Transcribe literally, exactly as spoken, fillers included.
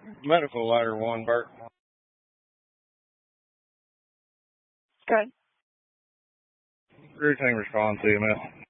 Medical ladder one, Bert. Okay. Routine response E M S.